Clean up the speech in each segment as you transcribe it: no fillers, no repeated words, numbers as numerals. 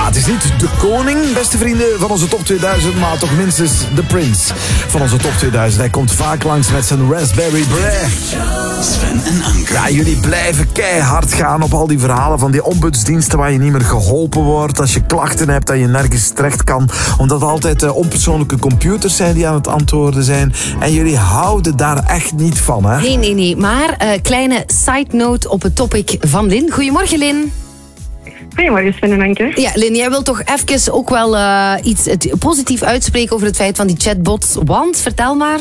het is niet de koning, beste vrienden, van onze top 2000, maar toch minstens de prins van onze top 2000. Hij komt vaak langs met zijn Raspberry Bre. Sven en Anke. Ja, jullie blijven keihard gaan op al die verhalen van die ombudsdiensten waar je niet meer geholpen wordt. Als je klachten hebt, dat je nergens terecht kan. Omdat het altijd onpersoonlijke computers zijn die aan het antwoorden zijn. En jullie houden daar echt niet van, hè? Nee. Maar kleine side note op het topic van Lin. Goedemorgen, Lin. Goedemorgen, Sven en Anke. Ja, Lin, jij wilt toch even ook wel iets positief uitspreken over het feit van die chatbots. Want, vertel maar.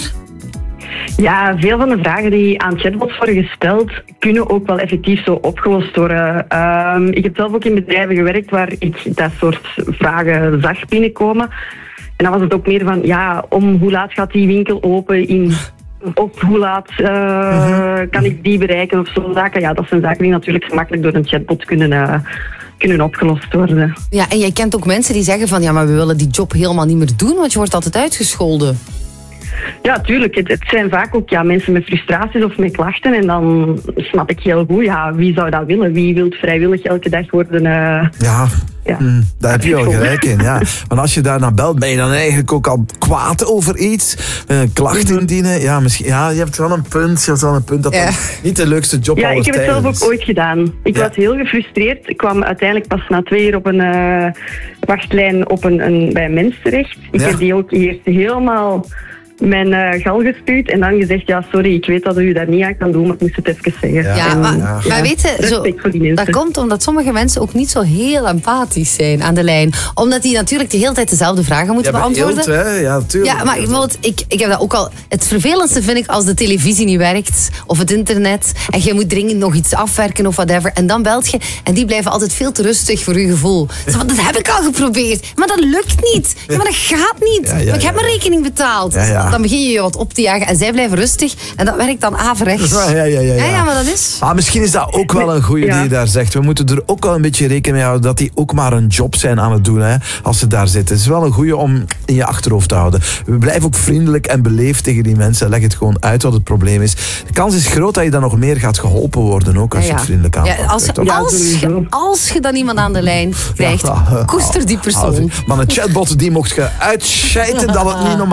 Ja, veel van de vragen die aan chatbots worden gesteld, kunnen ook wel effectief zo opgelost worden. Ik heb zelf ook in bedrijven gewerkt waar ik dat soort vragen zag binnenkomen. En dan was het ook meer van, ja, om hoe laat gaat die winkel open of hoe laat kan ik die bereiken of zo'n zaken. Ja, dat zijn zaken die natuurlijk gemakkelijk door een chatbot kunnen opgelost worden. Ja, en jij kent ook mensen die zeggen van, ja, maar we willen die job helemaal niet meer doen, want je wordt altijd uitgescholden. Ja, tuurlijk. Het zijn vaak ook mensen met frustraties of met klachten. En dan snap ik heel goed, wie zou dat willen? Wie wil vrijwillig elke dag worden... Daar heb je wel gelijk in, ja. Want als je daar naar belt, ben je dan eigenlijk ook al kwaad over iets? Een klacht indienen? Ja, misschien, ja, je hebt wel een punt. Dat dan niet de leukste job aller tijden is. Ja, ik heb het zelf ook ooit gedaan. Ik was heel gefrustreerd. Ik kwam uiteindelijk pas na 2 uur op een wachtlijn bij een mens terecht. Ik heb die ook eerst helemaal... mijn gal gespuwd en dan gezegd, ja, sorry, ik weet dat u daar niet aan kan doen, maar ik moest het even zeggen. Maar weet je, dat komt omdat sommige mensen ook niet zo heel empathisch zijn aan de lijn. Omdat die natuurlijk de hele tijd dezelfde vragen moeten beantwoorden. Eelt, hè? Ja, tuurlijk. Ja, maar bijvoorbeeld, ik heb dat ook al... Het vervelendste vind ik als de televisie niet werkt, of het internet, en je moet dringend nog iets afwerken of whatever, en dan belt je, en die blijven altijd veel te rustig voor je gevoel. Zo, dat heb ik al geprobeerd, maar dat lukt niet. Ja, maar dat gaat niet. Maar ik heb mijn rekening betaald. Dan begin je wat op te jagen en zij blijven rustig en dat werkt dan averechts. Ja, maar dat is... Maar misschien is dat ook wel een goeie die je daar zegt. We moeten er ook wel een beetje rekening mee houden dat die ook maar een job zijn aan het doen, hè, als ze daar zitten. Het is wel een goeie om in je achterhoofd te houden. We blijven ook vriendelijk en beleefd tegen die mensen. Leg het gewoon uit wat het probleem is. De kans is groot dat je dan nog meer gaat geholpen worden, ook als je het vriendelijk aanpakt. Als je dan iemand aan de lijn krijgt, koester die persoon. Maar een chatbot, die mocht je uitscheiden dat het niet normaal